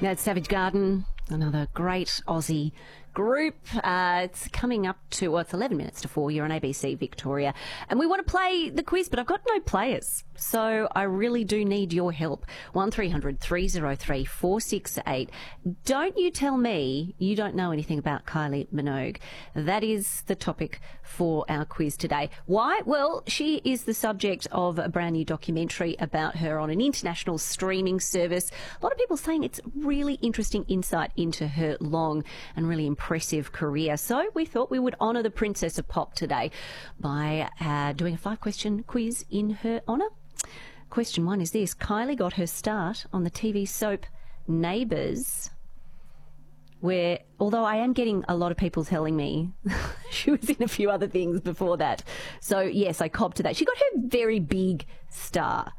That's Savage Garden, another great Aussie group. It's coming up to, well, it's 11 minutes to 4. You're on ABC Victoria. And we want to play the quiz, but I've got no players. So I really do need your help. 1300 303 468. Don't you tell me you don't know anything about Kylie Minogue. That is the topic for our quiz today. Why? Well, she is the subject of a brand new documentary about her on an international streaming service. A lot of people saying it's really interesting insight into her long and really impressive career. So we thought we would honour the Princess of Pop today by doing a 5-question quiz in her honour. Question 1 is this. Kylie got her start on the TV soap Neighbours, where, although I am getting a lot of people telling me she was in a few other things before that. So, yes, I cobbed to that. She got her very big star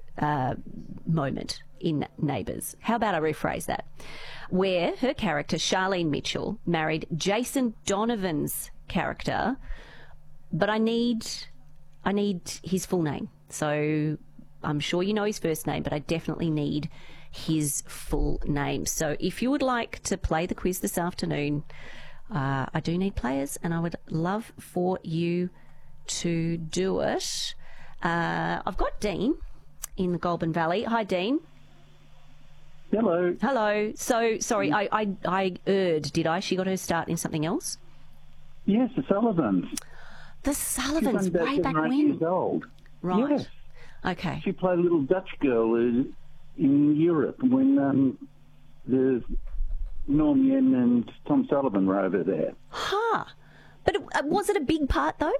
moment in Neighbours. How about I rephrase that? Where her character, Charlene Mitchell, married Jason Donovan's character, but I need his full name. So I'm sure you know his first name, but I definitely need his full name. So if you would like to play the quiz this afternoon, I do need players, and I would love for you to do it. I've got Dean in the Goulburn Valley. Hi, Dean. Hello. Hello. So, sorry, I erred, did I? She got her start in something else? Yes, the Sullivans. The Sullivans, She's way back 7 or 8 when? years old. Right. Yes. Okay. She played a little Dutch girl in Europe when the Norm Yen and Tom Sullivan were over there. Huh. But was it a big part, though?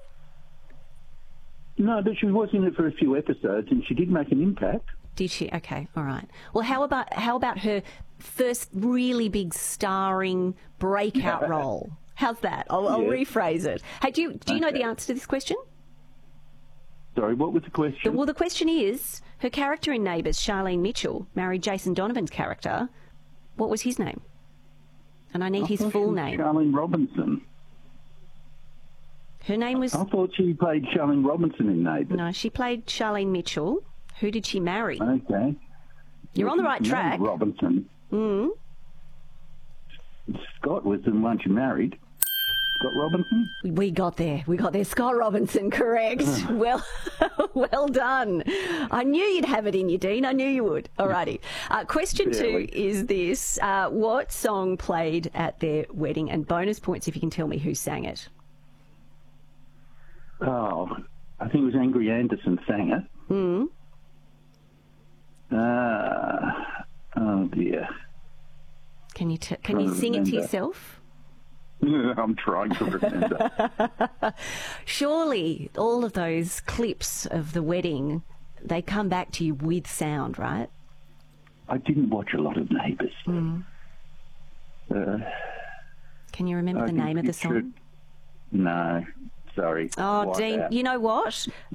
No, but she was in it for a few episodes, and she did make an impact. Did she? Okay, all right. Well, how about her first really big starring breakout role? How's that? I'll rephrase it. Hey, do you know the answer to this question? Sorry, what was the question? Well, the question is, her character in Neighbours, Charlene Mitchell, married Jason Donovan's character. What was his name? And I need his full name. Charlene Robinson. Her name was... I thought she played Charlene Robinson in Neighbours. No, she played Charlene Mitchell. Who did she marry? Okay. You're on the right track. Robinson. Mm. Scott was the one she married. Scott Robinson? We got there. Scott Robinson, correct. Well done. I knew you'd have it in you, Dean. I knew you would. Alrighty. Question 2 is this. What song played at their wedding? And bonus points if you can tell me who sang it. Oh, I think it was Angry Anderson sang it. Hmm. Oh, dear. Can you sing it to yourself? I'm trying to remember. Surely all of those clips of the wedding, they come back to you with sound, right? I didn't watch a lot of Neighbours. Mm. Can you remember the name of the song? No, sorry. Oh, Dean, you know what?